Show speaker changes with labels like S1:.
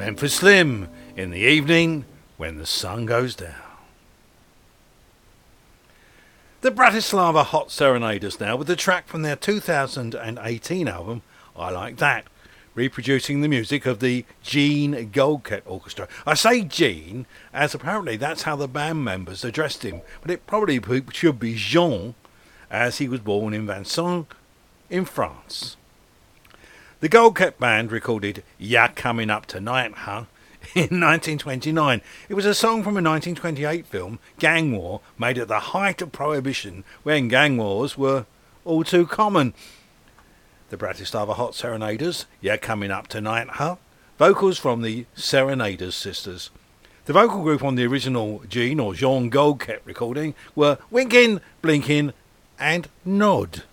S1: Memphis Slim, In the Evening When the Sun Goes Down. The Bratislava Hot Serenaders now with a track from their 2018 album, I Like That, reproducing the music of the Gene Goldkette Orchestra. I say Gene, as apparently that's how the band members addressed him, but it probably should be Jean, as he was born in Vincennes, in France. The Goldkette Band recorded Ya Coming Up Tonight, Huh? In 1929. It was a song from a 1928 film, Gang War, made at the height of Prohibition, when gang wars were all too common. The Bratislava Hot Serenaders, Ya Coming Up Tonight, Huh? Vocals from the Serenaders sisters. The vocal group on the original Gene or Jean Goldkette recording were Winkin', Blinkin' and Nod.